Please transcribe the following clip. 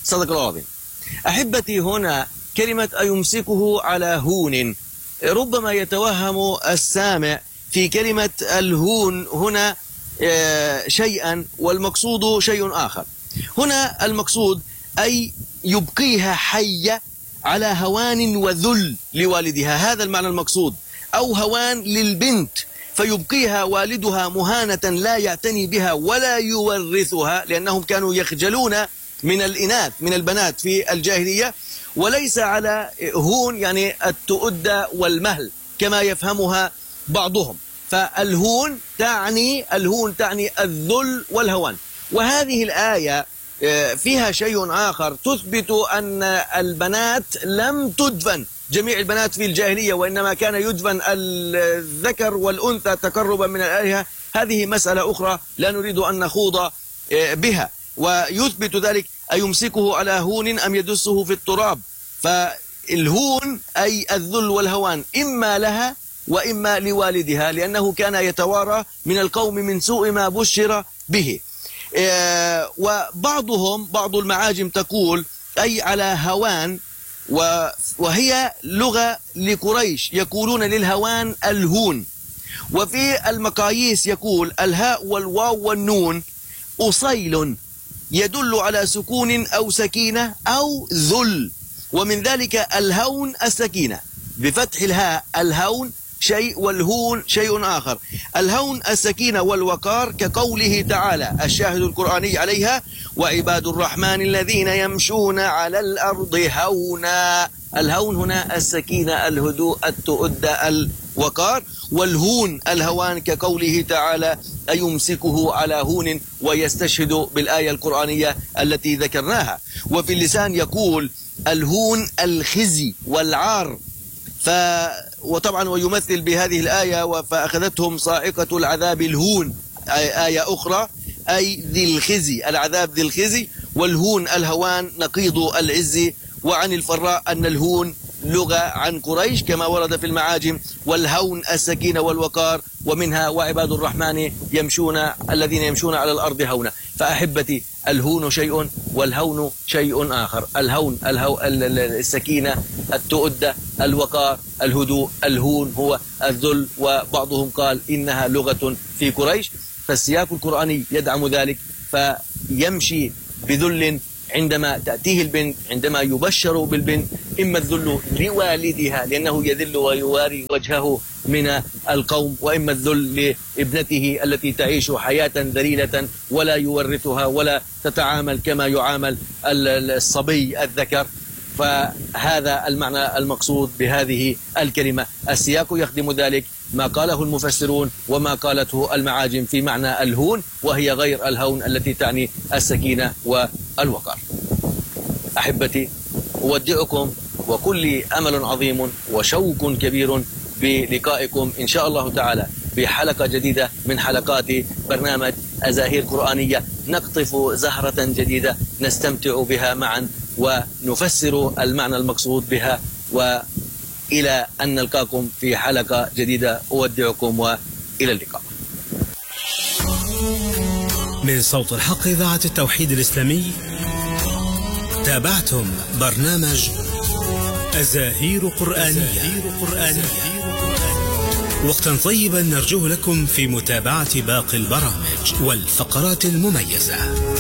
صدق الله العظيم. أحبتي، هنا كلمة أيمسكه على هون، ربما يتوهم السامع في كلمة الهون هنا شيئا والمقصود شيء آخر. هنا المقصود أي يبقيها حية على هوان وذل لوالدها، هذا المعنى المقصود، أو هوان للبنت فيبقيها والدها مهانة لا يعتني بها ولا يورثها، لأنهم كانوا يخجلون من الإناث من البنات في الجاهلية، وليس على هون يعني التؤدة والمهل كما يفهمها بعضهم. فالهون تعني الذل والهوان. وهذه الآية فيها شيء آخر تثبت أن البنات لم تدفن، جميع البنات في الجاهلية، وإنما كان يدفن الذكر والأنثى تقربا من الآلهة. هذه مسألة أخرى لا نريد أن نخوض بها. ويثبت ذلك أيمسكه على هون أم يدسه في التراب. فالهون أي الذل والهوان إما لها وإما لوالدها، لأنه كان يتوارى من القوم من سوء ما بشر به. بعض المعاجم تقول أي على هوان، وهي لغة لقريش يقولون للهوان الهون. وفي المقاييس يقول الهاء والواو والنون أصيل يدل على سكون أو سكينة أو ذل، ومن ذلك الهون السكينة بفتح الهاء، الهون شيء والهون شيء آخر. الهون السكينة والوقار، كقوله تعالى الشاهد القرآني عليها وعباد الرحمن الذين يمشون على الأرض هونا. الهون هنا السكينة، الهدوء، التؤدة، الوقار. والهون الهوان، كقوله تعالى أيمسكه على هون، ويستشهد بالآية القرآنية التي ذكرناها. وفي اللسان يقول الهون الخزي والعار. وطبعا ويمثل بهذه الآية فأخذتهم صاعقة العذاب الهون، آية أخرى أي ذي الخزي، العذاب ذي الخزي. والهون الهوان نقيض العز. وعن الفراء أن الهون لغة عن قريش كما ورد في المعاجم، والهون السكينة والوقار، ومنها وعباد الرحمن الذين يمشون على الأرض هونا. فأحبتي، الهون شيء والهون شيء آخر. الهون السكينة، التؤدة، الوقار، الهدوء. الهون هو الذل، وبعضهم قال إنها لغة في قريش. فالسياق القرآني يدعم ذلك، فيمشي بذل عندما تأتيه البنت، عندما يبشر بالبنت، إما الذل لوالدها لأنه يذل ويواري وجهه من القوم، وإما الذل لابنته التي تعيش حياة ذليلة ولا يورثها ولا تتعامل كما يعامل الصبي الذكر. فهذا المعنى المقصود بهذه الكلمة. السياق يخدم ذلك ما قاله المفسرون وما قالته المعاجم في معنى الهون، وهي غير الهون التي تعني السكينة والوقار. أحبتي، أودعكم وكل أمل عظيم وشوق كبير بلقائكم إن شاء الله تعالى في حلقة جديدة من حلقات برنامج أزاهير قرآنية، نقطف زهرة جديدة نستمتع بها معا ونفسر المعنى المقصود بها. وإلى أن نلقاكم في حلقة جديدة، أودعكم وإلى اللقاء. من صوت الحق إذاعة التوحيد الإسلامي، تابعتم برنامج أزاهير قرآنية. وقتا طيبا نرجوه لكم في متابعة باقي البرامج والفقرات المميزة.